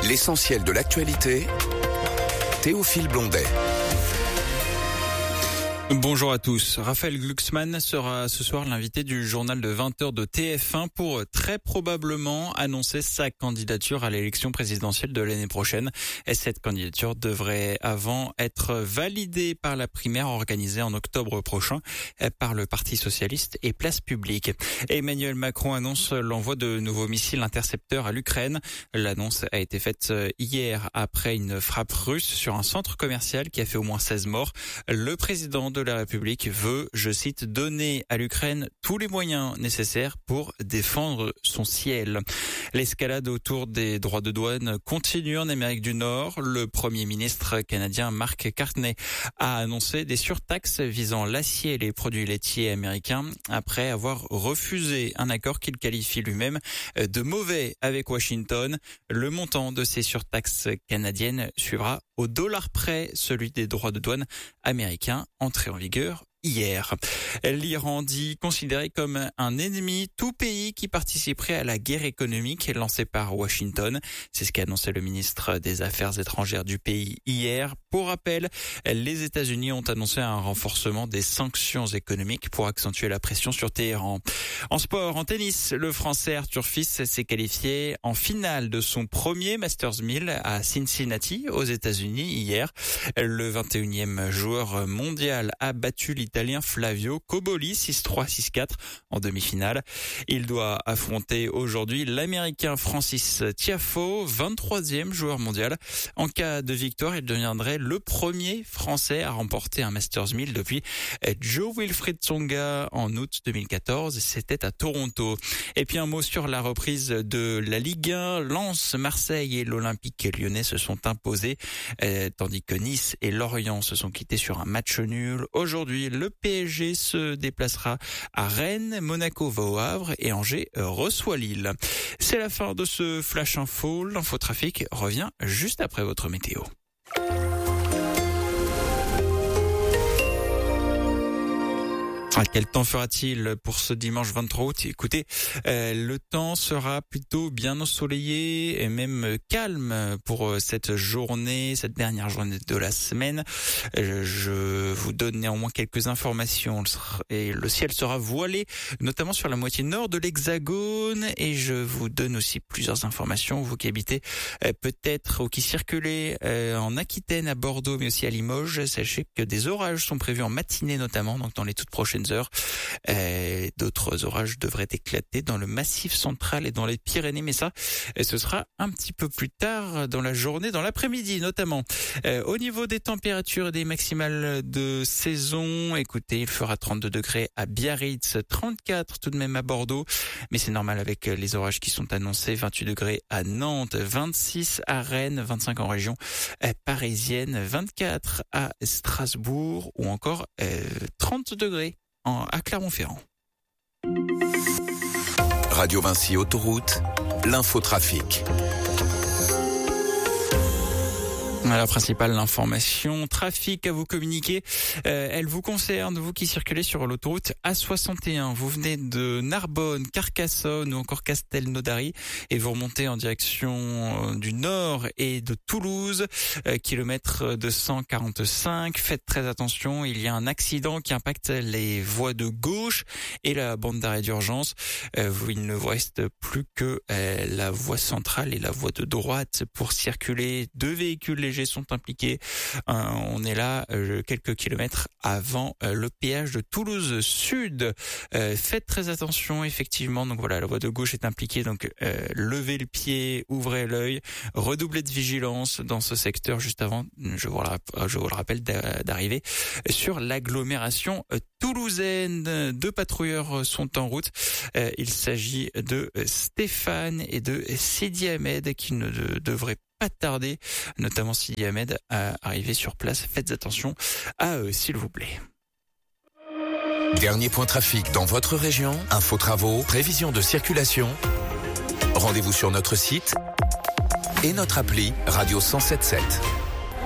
L'essentiel de l'actualité, Théophile Blondet. Bonjour à tous. Raphaël Glucksmann sera ce soir l'invité du journal de 20h de TF1 pour très probablement annoncer sa candidature à l'élection présidentielle de l'année prochaine. Et cette candidature devrait avant être validée par la primaire organisée en octobre prochain par le Parti socialiste et Place Publique. Emmanuel Macron annonce l'envoi de nouveaux missiles intercepteurs à l'Ukraine. L'annonce a été faite hier après une frappe russe sur un centre commercial qui a fait au moins 16 morts. Le président de la République veut, je cite, donner à l'Ukraine tous les moyens nécessaires pour défendre son ciel. L'escalade autour des droits de douane continue en Amérique du Nord. Le Premier ministre canadien Mark Carney a annoncé des surtaxes visant l'acier et les produits laitiers américains après avoir refusé un accord qu'il qualifie lui-même de mauvais avec Washington. Le montant de ces surtaxes canadiennes suivra au dollar près celui des droits de douane américains entrés en vigueur hier. L'Iran dit considéré comme un ennemi tout pays qui participerait à la guerre économique lancée par Washington. C'est ce qu'a annoncé le ministre des Affaires étrangères du pays hier. Pour rappel, les États-Unis ont annoncé un renforcement des sanctions économiques pour accentuer la pression sur Téhéran. En sport, en tennis, le Français Arthur Fils s'est qualifié en finale de son premier Masters 1000 à Cincinnati, aux États-Unis, hier. Le 21e joueur mondial a battu l'Italien Flavio Cobolli 6-3, 6-4 en demi-finale. Il doit affronter aujourd'hui l'Américain Francis Tiafoe, 23e joueur mondial. En cas de victoire, il deviendrait le premier Français à remporter un Masters 1000 depuis Jo-Wilfried Tsonga en août 2014. C'était à Toronto. Et puis un mot sur la reprise de la Ligue 1. Lens, Marseille et l'Olympique lyonnais se sont imposés, tandis que Nice et Lorient se sont quittés sur un match nul. Aujourd'hui, le PSG se déplacera à Rennes, Monaco va au Havre et Angers reçoit Lille. C'est la fin de ce Flash Info. L'infotrafic revient juste après votre météo. Quel temps fera-t-il pour ce dimanche 23 août ? Écoutez, le temps sera plutôt bien ensoleillé et même calme pour cette journée, cette dernière journée de la semaine. Je vous donne néanmoins quelques informations et le ciel sera voilé, notamment sur la moitié nord de l'Hexagone, et je vous donne aussi plusieurs informations, vous qui habitez peut-être ou qui circulez en Aquitaine, à Bordeaux, mais aussi à Limoges. Sachez que des orages sont prévus en matinée notamment, donc dans les toutes prochaines heures. D'autres orages devraient éclater dans le Massif central et dans les Pyrénées, mais ça, ce sera un petit peu plus tard dans la journée, dans l'après-midi notamment. Au niveau des températures et des maximales de saison, écoutez, il fera 32 degrés à Biarritz, 34 tout de même à Bordeaux, mais c'est normal avec les orages qui sont annoncés, 28 degrés à Nantes, 26 à Rennes, 25 en région parisienne, 24 à Strasbourg ou encore 30 degrés à Clermont-Ferrand. Radio Vinci Autoroute, l'infotrafic. La principale information trafic à vous communiquer, elle vous concerne, vous qui circulez sur l'autoroute A61. Vous venez de Narbonne, Carcassonne ou encore Castelnaudary et vous remontez en direction du nord et de Toulouse, kilomètre 245. Faites très attention, il y a un accident qui impacte les voies de gauche et la bande d'arrêt d'urgence. Il ne vous reste plus que la voie centrale et la voie de droite pour circuler. 2 véhicules légers sont impliqués. On est là quelques kilomètres avant le péage de Toulouse Sud. Faites très attention, effectivement. Donc voilà, la voie de gauche est impliquée. Donc levez le pied, ouvrez l'œil, redoublez de vigilance dans ce secteur juste avant, je vous le rappelle, d'arriver sur l'agglomération toulousaine. 2 patrouilleurs sont en route. Il s'agit de Stéphane et de Sidi Ahmed qui ne devraient pas tarder, notamment Sidi Ahmed, à arriver sur place. Faites attention à eux, s'il vous plaît. Dernier point trafic dans votre région, info travaux, prévision de circulation. Rendez-vous sur notre site et notre appli Radio 107.7.